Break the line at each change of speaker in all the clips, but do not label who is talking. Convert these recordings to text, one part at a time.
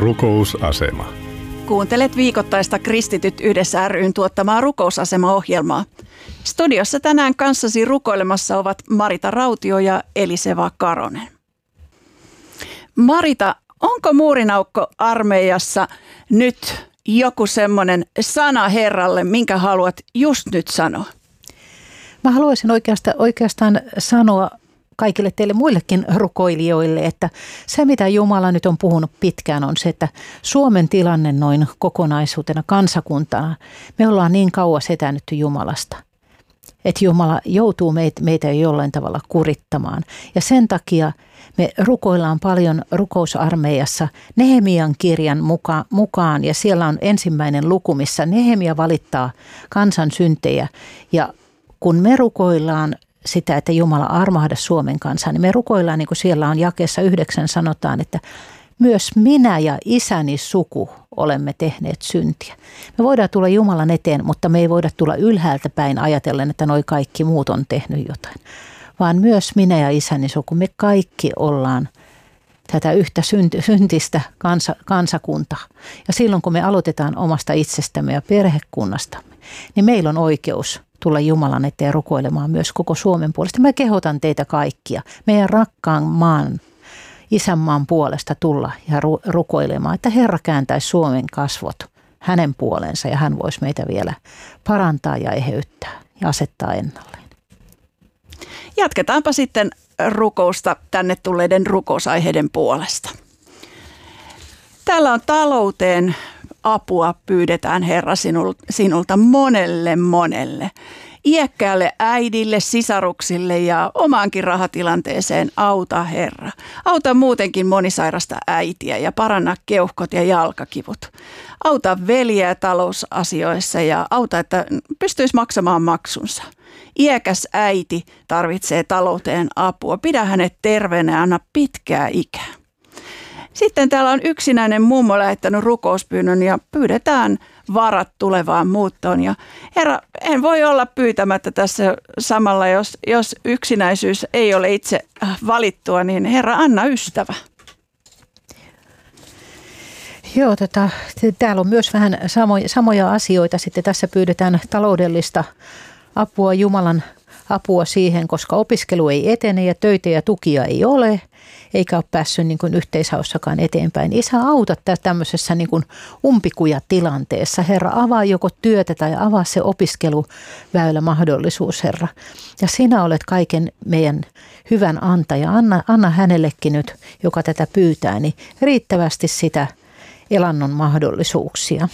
Rukousasema.
Kuuntelet viikoittaista Kristityt yhdessä ry:n tuottamaa Rukousasema-ohjelmaa. Studiossa tänään kanssasi rukoilemassa ovat Marita Rautio ja Eliseva Karonen. Marita, onko muurinaukko-armeijassa nyt joku semmoinen sana Herralle, minkä haluat just nyt sanoa?
Mä haluaisin oikeastaan sanoa kaikille teille muillekin rukoilijoille, että se mitä Jumala nyt on puhunut pitkään on se, että Suomen tilanne noin kokonaisuutena kansakuntana, me ollaan niin kauas etäännytty Jumalasta, että Jumala joutuu meitä jollain tavalla kurittamaan. Ja sen takia me rukoillaan paljon rukousarmeijassa Nehemian kirjan mukaan ja siellä on ensimmäinen luku, missä Nehemia valittaa kansan syntejä ja kun me rukoillaan sitä, että Jumala armahda Suomen kansaa, niin me rukoillaan, niin kuin siellä on jakeessa 9 sanotaan, että myös minä ja isäni suku olemme tehneet syntiä. Me voidaan tulla Jumalan eteen, mutta me ei voida tulla ylhäältä päin ajatellen, että noi kaikki muut on tehnyt jotain. Vaan myös minä ja isäni suku, me kaikki ollaan tätä yhtä syntistä kansakuntaa. Ja silloin kun me aloitetaan omasta itsestämme ja perhekunnastamme, niin meillä on oikeus tulla Jumalan eteen rukoilemaan myös koko Suomen puolesta. Mä kehotan teitä kaikkia, meidän rakkaan maan, isänmaan puolesta tulla ja rukoilemaan, että Herra kääntäisi Suomen kasvot hänen puolensa ja hän voisi meitä vielä parantaa ja eheyttää ja asettaa ennalleen.
Jatketaanpa sitten rukousta tänne tulleiden rukousaiheiden puolesta. Täällä on talouteen apua pyydetään Herra sinulta monelle. Iäkkäälle äidille, sisaruksille ja omaankin rahatilanteeseen auta Herra. Auta muutenkin monisairasta äitiä ja paranna keuhkot ja jalkakivut. Auta veljeä talousasioissa ja auta, että pystyisi maksamaan maksunsa. Iäkäs äiti tarvitsee talouteen apua. Pidä hänet terveenä ja anna pitkää ikää. Sitten täällä on yksinäinen mummo lähettänyt rukouspyynnön ja pyydetään varat tulevaan muuttoon. Ja Herra, en voi olla pyytämättä tässä samalla, jos yksinäisyys ei ole itse valittua, niin Herra, anna ystävä.
Joo, täällä on myös vähän samoja asioita. Sitten tässä pyydetään taloudellista apua, Jumalan apua siihen, koska opiskelu ei etene ja töitä ja tukia ei ole, eikä ole päässyt niin kuin yhteishaussakaan eteenpäin. Isä, auta tämmöisessä niin kuin umpikujatilanteessa. Herra, avaa joko työtä tai avaa se opiskeluväylä mahdollisuus, Herra. Ja sinä olet kaiken meidän hyvän antaja. Anna hänellekin nyt, joka tätä pyytää, niin riittävästi sitä elannon mahdollisuuksia.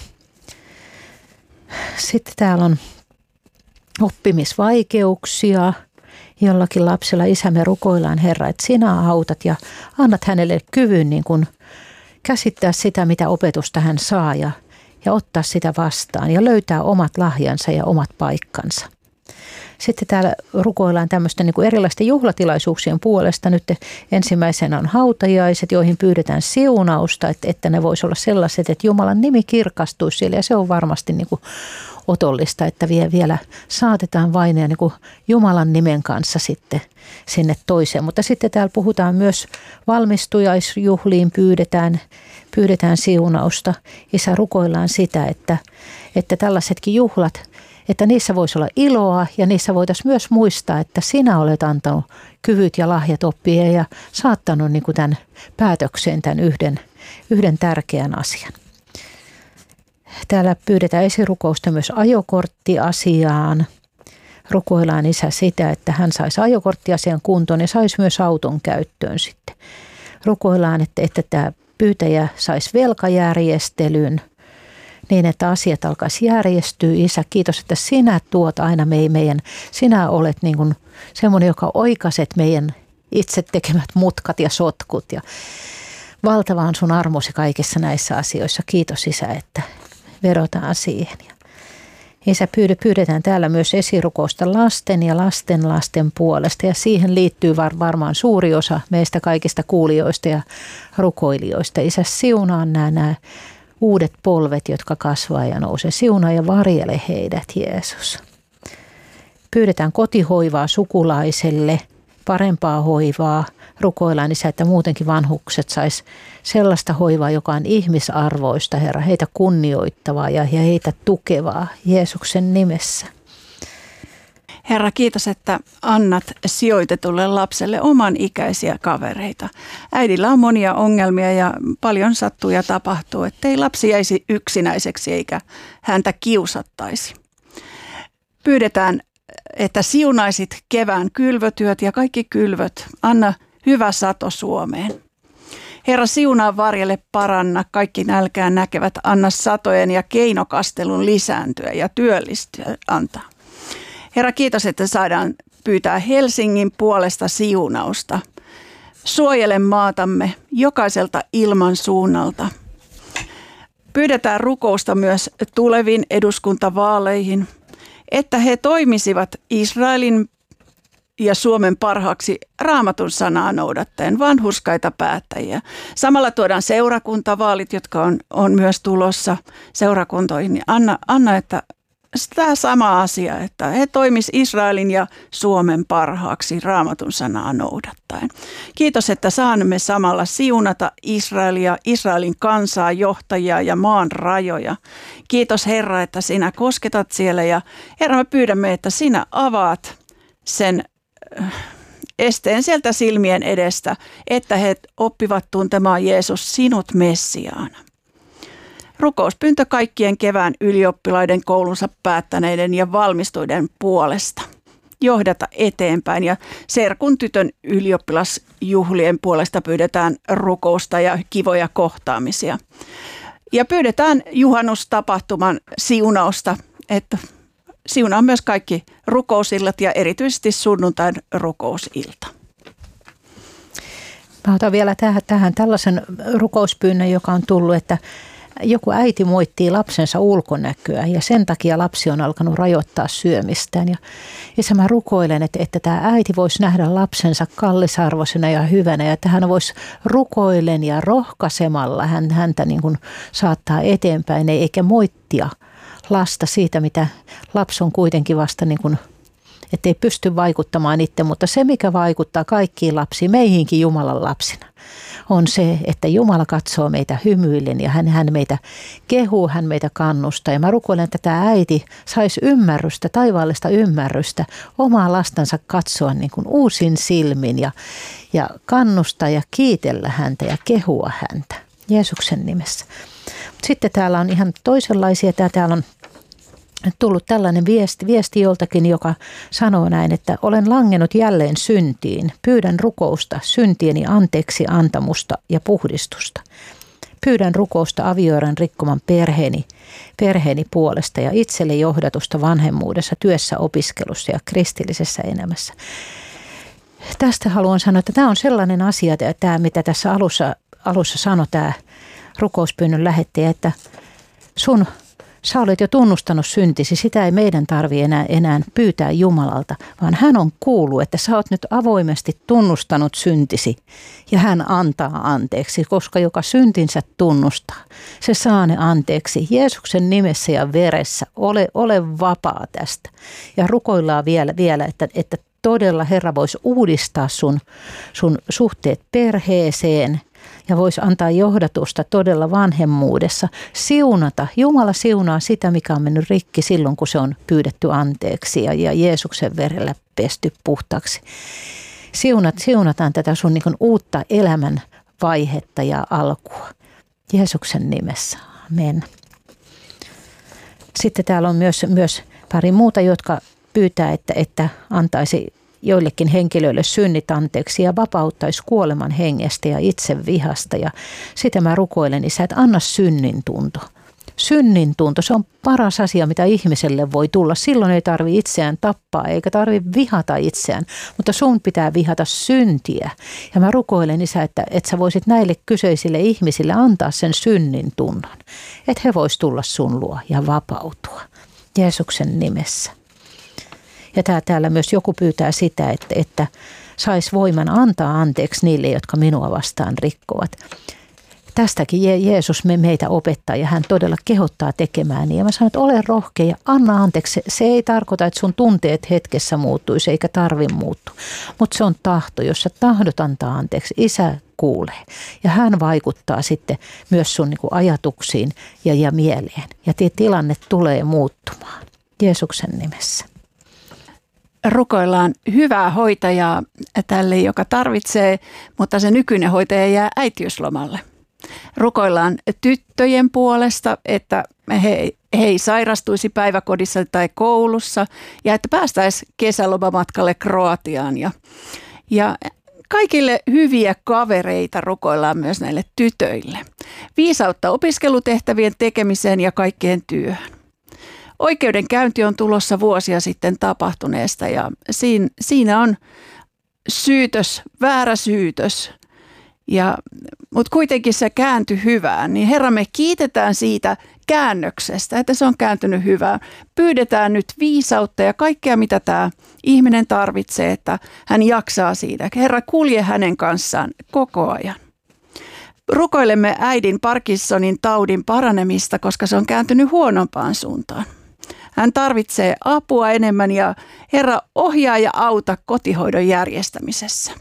Sitten täällä on oppimisvaikeuksia. Jollakin lapsella, isä, me rukoillaan Herra, että sinä autat ja annat hänelle kyvyn niin kuin käsittää sitä, mitä opetusta hän saa ja ottaa sitä vastaan ja löytää omat lahjansa ja omat paikkansa. Sitten täällä rukoillaan tämmöisten niin kuin erilaisten juhlatilaisuuksien puolesta. Nyt ensimmäisenä on hautajaiset, joihin pyydetään siunausta, että ne voisi olla sellaiset, että Jumalan nimi kirkastuisi siellä ja se on varmasti niin kuin otollista, että vielä saatetaan vaineja niin kuin Jumalan nimen kanssa sitten sinne toiseen. Mutta sitten täällä puhutaan myös valmistujaisjuhliin, pyydetään siunausta. Isä, rukoillaan sitä, että tällaisetkin juhlat, että niissä voisi olla iloa ja niissä voitaisiin myös muistaa, että sinä olet antanut kyvyt ja lahjat oppia ja saattanut niin kuin tämän päätökseen tämän yhden tärkeän asian. Täällä pyydetään esirukousta myös ajokorttiasiaan. Rukoillaan isä sitä, että hän saisi ajokorttiasian kuntoon ja saisi myös auton käyttöön sitten. Rukoillaan, että tämä pyytäjä saisi velkajärjestelyn niin, että asiat alkaisi järjestyä. Isä, kiitos, että sinä tuot aina sinä olet niin kuin semmoinen, joka oikaiset meidän itse tekemät mutkat ja sotkut. Ja valtava on sun armosi kaikissa näissä asioissa. Kiitos isä, että vedotaan siihen. Isä, pyydetään täällä myös esirukousta lasten ja lasten puolesta ja siihen liittyy varmaan suuri osa meistä kaikista kuulijoista ja rukoilijoista. Isä, siunaa nämä uudet polvet, jotka kasvaa ja nousee. Siunaa ja varjele heidät, Jeesus. Pyydetään kotihoivaa sukulaiselle, parempaa hoivaa, rukoillaan, Isä, että muutenkin vanhukset sais sellaista hoivaa, joka on ihmisarvoista, Herra, heitä kunnioittavaa ja heitä tukevaa Jeesuksen nimessä.
Herra, kiitos, että annat sijoitetulle lapselle oman ikäisiä kavereita. Äidillä on monia ongelmia ja paljon sattuu ja tapahtuu, ettei lapsi jäisi yksinäiseksi eikä häntä kiusattaisi. Pyydetään, että siunaisit kevään kylvötyöt ja kaikki kylvöt. Anna hyvä sato Suomeen. Herra, siunaa varjelle, paranna kaikki nälkään näkevät. Anna satojen ja keinokastelun lisääntyä ja työllistyä antaa. Herra, kiitos, että saadaan pyytää Helsingin puolesta siunausta. Suojele maatamme jokaiselta ilman suunnalta. Pyydetään rukousta myös tuleviin eduskuntavaaleihin, että he toimisivat Israelin ja Suomen parhaaksi Raamatun sanaa noudattaen, vanhurskaita päättäjiä. Samalla tuodaan seurakuntavaalit, jotka on myös tulossa seurakuntoihin. Niin anna, että tämä sama asia, että he toimis Israelin ja Suomen parhaaksi Raamatun sanaa noudattaen. Kiitos, että saamme samalla siunata Israelia, Israelin kansaa, johtajia ja maan rajoja. Kiitos Herra, että sinä kosketat siellä ja Herra, me pyydämme, että sinä avaat sen esteen sieltä silmien edestä, että he oppivat tuntemaan Jeesus sinut Messiaana. Rukouspyyntö kaikkien kevään ylioppilaiden koulunsa päättäneiden ja valmistuiden puolesta. Johdata eteenpäin ja serkun tytön ylioppilasjuhlien puolesta pyydetään rukousta ja kivoja kohtaamisia. Ja pyydetään juhannustapahtuman siunausta, että siunaa myös kaikki rukousillat ja erityisesti sunnuntain rukousilta.
Mä otan vielä tähän tällaisen rukouspyynnön, joka on tullut, että joku äiti moittii lapsensa ulkonäköä ja sen takia lapsi on alkanut rajoittaa syömistään. Ja Isä, mä rukoilen, että tämä äiti voisi nähdä lapsensa kallisarvoisena ja hyvänä ja että hän voisi rukoilen ja rohkaisemalla häntä niin kuin saattaa eteenpäin eikä moittia lasta siitä, mitä lapsi on kuitenkin vasta niin kuin, ettei pysty vaikuttamaan itse, mutta se mikä vaikuttaa kaikkiin lapsiin, meihinkin Jumalan lapsina, on se, että Jumala katsoo meitä hymyillen ja hän meitä kehuu, hän meitä kannustaa. Ja mä rukoilen, että tämä äiti saisi ymmärrystä, taivaallista ymmärrystä, omaa lastansa katsoa niin kuin uusin silmin ja kannustaa ja kiitellä häntä ja kehua häntä Jeesuksen nimessä. Sitten täällä on ihan toisenlaisia, täällä on tullut tällainen viesti joltakin, joka sanoo näin, että olen langennut jälleen syntiin. Pyydän rukousta, syntieni anteeksi antamusta ja puhdistusta. Pyydän rukousta avioeron rikkoman perheeni puolesta ja itselle johdatusta vanhemmuudessa, työssä, opiskelussa ja kristillisessä elämässä. Tästä haluan sanoa, että tämä on sellainen asia, tämä mitä tässä alussa sanoi tämä rukouspyynnön lähettäjä, että sä olet jo tunnustanut syntisi, sitä ei meidän tarvitse enää pyytää Jumalalta, vaan hän on kuullut, että sä oot nyt avoimesti tunnustanut syntisi ja hän antaa anteeksi, koska joka syntinsä tunnustaa, se saa ne anteeksi. Jeesuksen nimessä ja veressä ole vapaa tästä ja rukoillaan vielä että todella Herra voisi uudistaa sun suhteet perheeseen, ja voisi antaa johdatusta todella vanhemmuudessa. Siunata. Jumala siunaa sitä, mikä on mennyt rikki silloin, kun se on pyydetty anteeksi ja Jeesuksen verellä pesty puhtaaksi. Siunataan tätä sun niin kuin uutta elämän vaihetta ja alkua. Jeesuksen nimessä. Amen. Sitten täällä on myös pari muuta, jotka pyytää, että antaisi joillekin henkilöille synnit anteeksi ja vapauttaisi kuoleman hengestä ja itsevihasta. Ja sitä mä rukoilen, Isä, että anna synnintunto. Synnintunto, se on paras asia, mitä ihmiselle voi tulla. Silloin ei tarvitse itseään tappaa eikä tarvitse vihata itseään, mutta sun pitää vihata syntiä. Ja mä rukoilen, Isä, että sä voisit näille kyseisille ihmisille antaa sen synnintunnon, että he vois tulla sun luo ja vapautua Jeesuksen nimessä. Ja täällä myös joku pyytää sitä, että sais voiman antaa anteeksi niille, jotka minua vastaan rikkovat. Tästäkin Jeesus meitä opettaa ja hän todella kehottaa tekemään niin. Ja mä sanon, että ole rohkea ja anna anteeksi. Se ei tarkoita, että sun tunteet hetkessä muuttuisi eikä tarvi muuttua. Mutta se on tahto, jos sä tahdot antaa anteeksi. Isä kuulee ja hän vaikuttaa sitten myös sun niin kuin ajatuksiin ja mieleen. Ja tilanne tulee muuttumaan Jeesuksen nimessä.
Rukoillaan hyvää hoitajaa tälle, joka tarvitsee, mutta se nykyinen hoitaja jää äitiyslomalle. Rukoillaan tyttöjen puolesta, että he ei sairastuisi päiväkodissa tai koulussa ja että päästäisiin kesälomamatkalle Kroatiaan. Ja kaikille hyviä kavereita rukoillaan myös näille tytöille. Viisautta opiskelutehtävien tekemiseen ja kaikkeen työhön. Oikeudenkäynti on tulossa vuosia sitten tapahtuneesta ja siinä on syytös, väärä syytös. Mutta kuitenkin se kääntyi hyvään, niin Herra, me kiitetään siitä käännöksestä, että se on kääntynyt hyvään. Pyydetään nyt viisautta ja kaikkea, mitä tämä ihminen tarvitsee, että hän jaksaa siitä. Herra, kulje hänen kanssaan koko ajan. Rukoilemme äidin Parkinsonin taudin paranemista, koska se on kääntynyt huonompaan suuntaan. Hän tarvitsee apua enemmän ja Herra, ohjaa ja auta kotihoidon järjestämisessä.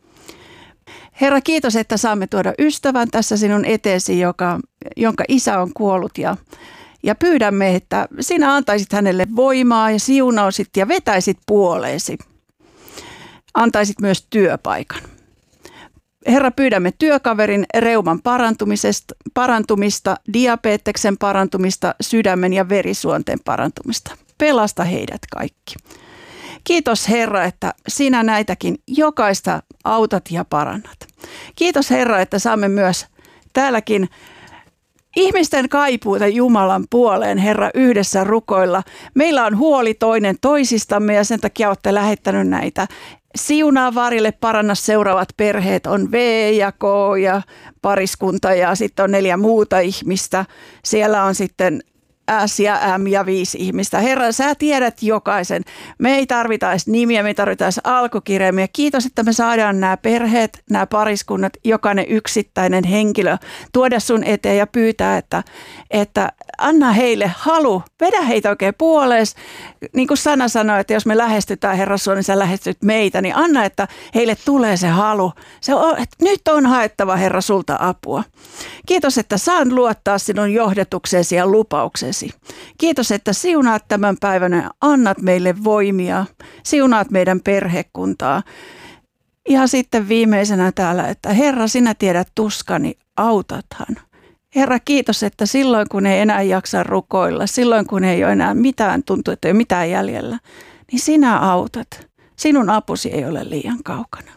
Herra, kiitos, että saamme tuoda ystävän tässä sinun eteesi, jonka isä on kuollut ja pyydämme, että sinä antaisit hänelle voimaa ja siunausit ja vetäisit puoleesi. Antaisit myös työpaikan. Herra, pyydämme työkaverin reuman parantumista, diabeteksen parantumista, sydämen ja verisuonten parantumista. Pelasta heidät kaikki. Kiitos Herra, että sinä näitäkin jokaista autat ja parannat. Kiitos Herra, että saamme myös täälläkin ihmisten kaipuuta Jumalan puoleen, Herra, yhdessä rukoilla. Meillä on huoli toinen toisistamme ja sen takia olette lähettänyt näitä. Siunaa varille, paranna seuraavat perheet, on V ja K ja pariskunta ja sitten on 4 muuta ihmistä. Siellä on sitten S ja M ja 5 ihmistä. Herra, sä tiedät jokaisen. Me ei tarvita edes nimiä, me ei tarvita edes alkukirjaimia. Kiitos, että me saadaan nämä perheet, nämä pariskunnat, jokainen yksittäinen henkilö tuoda sun eteen ja pyytää, että anna heille halu, vedä heitä oikein puolees. Niin kuin sana sanoi, että jos me lähestytään Herra sua, niin sä lähestyt meitä, niin anna, että heille tulee se halu. Että nyt on haettava Herra sulta apua. Kiitos, että saan luottaa sinun johdatukseesi ja lupauksesi. Kiitos, että siunaat tämän päivän ja annat meille voimia. Siunaat meidän perhekuntaa. Ja sitten viimeisenä täällä, että Herra, sinä tiedät tuskani, autathan. Herra, kiitos, että silloin kun ei enää jaksa rukoilla, silloin kun ei ole enää mitään, tuntuu, että ei ole mitään jäljellä, niin sinä autat. Sinun apusi ei ole liian kaukana.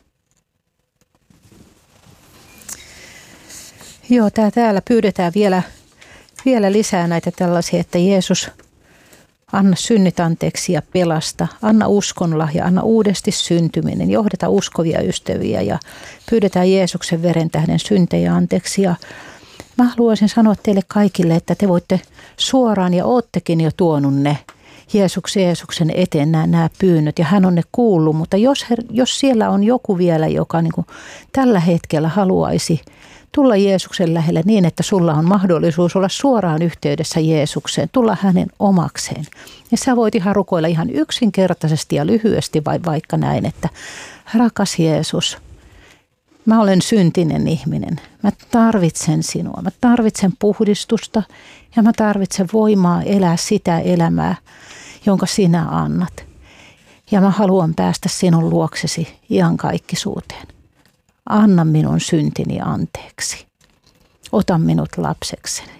Joo, täällä pyydetään vielä lisää näitä tällaisia, että Jeesus, anna synnit anteeksi ja pelasta, anna uskonlahja, anna uudesti syntyminen, johdeta uskovia ystäviä ja pyydetään Jeesuksen veren tähden syntejä anteeksi. Ja mä haluaisin sanoa teille kaikille, että te voitte suoraan ja oottekin jo tuonut ne Jeesuksen eteen nämä pyynnöt ja hän on ne kuullut, mutta jos siellä on joku vielä, joka niin kuin tällä hetkellä haluaisi tulla Jeesuksen lähelle niin, että sulla on mahdollisuus olla suoraan yhteydessä Jeesukseen, tulla hänen omakseen. Ja sä voit ihan rukoilla ihan yksinkertaisesti ja lyhyesti vaikka näin, että rakas Jeesus, mä olen syntinen ihminen. Mä tarvitsen sinua. Mä tarvitsen puhdistusta ja mä tarvitsen voimaa elää sitä elämää, jonka sinä annat. Ja mä haluan päästä sinun luoksesi iankaikkisuuteen. Anna minun syntini anteeksi. Ota minut lapsekseni.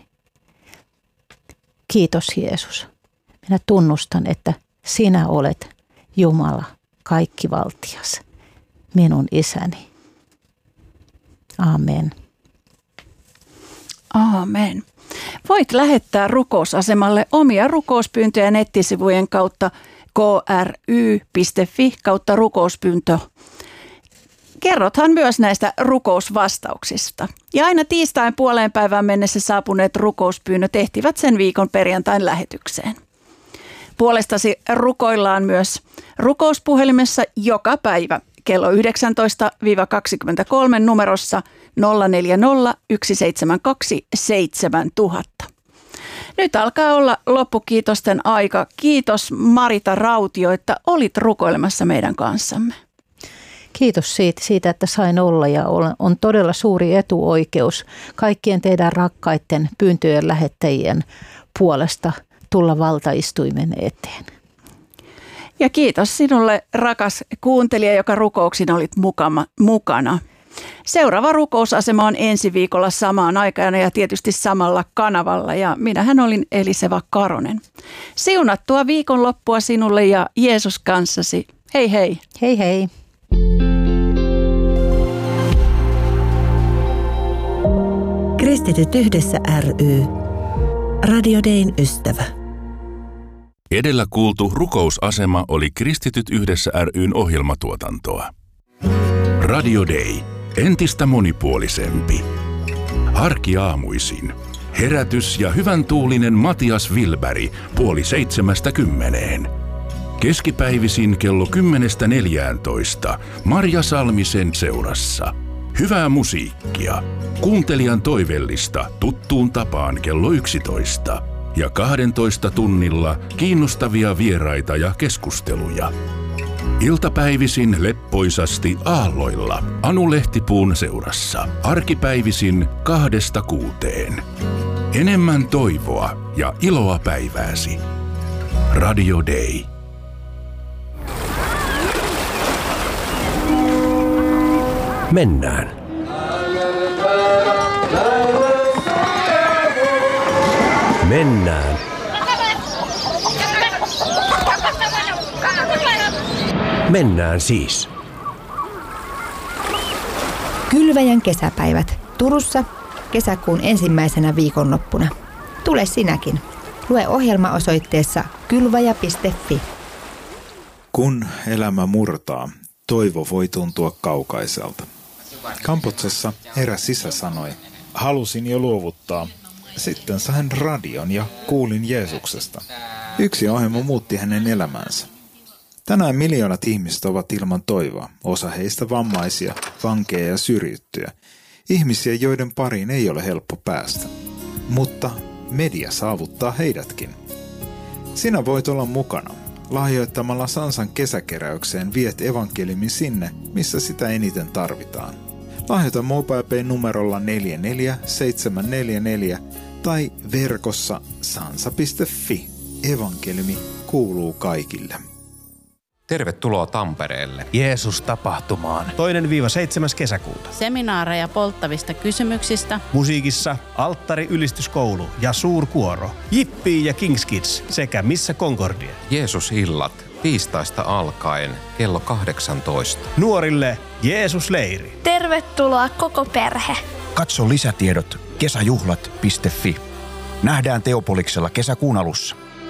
Kiitos Jeesus. Minä tunnustan, että sinä olet Jumala, kaikkivaltias, minun isäni. Amen.
Aamen. Voit lähettää rukousasemalle omia rukouspyyntöjä nettisivujen kautta kry.fi/rukouspyyntö. Kerrothan myös näistä rukousvastauksista. Ja aina tiistain puoleen päivään mennessä saapuneet rukouspyynnöt ehtivät sen viikon perjantain lähetykseen. Puolestasi rukoillaan myös rukouspuhelimessa joka päivä kello 19-23 numerossa 040 172 7000. Nyt alkaa olla loppukiitosten aika. Kiitos Marita Rautio, että olit rukoilemassa meidän kanssamme.
Kiitos siitä, että sain olla ja on todella suuri etuoikeus kaikkien teidän rakkaiden pyyntöjen lähettäjien puolesta tulla valtaistuimen eteen.
Ja kiitos sinulle, rakas kuuntelija, joka rukouksin olit mukana. Seuraava rukousasema on ensi viikolla samaan aikaan ja tietysti samalla kanavalla. Ja minähän olin Eliseva Karonen. Siunattua viikonloppua sinulle ja Jeesus kanssasi. Hei hei.
Hei hei.
Kristityt yhdessä ry. Radio Dayn ystävä.
Edellä kuultu rukousasema oli Kristityt yhdessä ry:n ohjelmatuotantoa. Radio Day. Entistä monipuolisempi. Arkiaamuisin. Herätys ja hyvän tuulinen Matias Wilberg 6:30. Keskipäivisin kello 10:14 Marja Salmisen seurassa. Hyvää musiikkia. Kuuntelijan toivellista tuttuun tapaan kello 11. Ja 12 tunnilla kiinnostavia vieraita ja keskusteluja. Iltapäivisin leppoisasti aalloilla Anu Lehtipuun seurassa. Arkipäivisin 2-6. Enemmän toivoa ja iloa päivääsi. Radio Day.
Mennään. Mennään. Mennään siis.
Kylväjän kesäpäivät Turussa kesäkuun ensimmäisenä viikonloppuna. Tule sinäkin. Lue ohjelma osoitteessa kylväjä.fi.
Kun elämä murtaa, toivo voi tuntua kaukaiselta. Kampuksessa eräs isä sanoi, halusin jo luovuttaa. Sitten sain radion ja kuulin Jeesuksesta. Yksi ohjelma muutti hänen elämänsä. Tänään miljoonat ihmiset ovat ilman toivoa, osa heistä vammaisia, vankeja ja syrjittyjä. Ihmisiä, joiden pariin ei ole helppo päästä. Mutta media saavuttaa heidätkin. Sinä voit olla mukana. Lahjoittamalla Sansan kesäkeräykseen viet evankeliumin sinne, missä sitä eniten tarvitaan. Lahjoita MobilePay numerolla 44744 tai verkossa sansa.fi. Evankeliumi kuuluu kaikille.
Tervetuloa Tampereelle.
Jeesus-tapahtumaan. 2-7. kesäkuuta.
Seminaareja polttavista kysymyksistä.
Musiikissa Alttari-ylistyskoulu ja suurkuoro. Jippii ja Kings Kids sekä Missä Concordia.
Jeesus-illat tiistaista alkaen kello 18.
Nuorille Jeesus-leiri.
Tervetuloa koko perhe.
Katso lisätiedot kesäjuhlat.fi. Nähdään Teopoliksella kesäkuun alussa.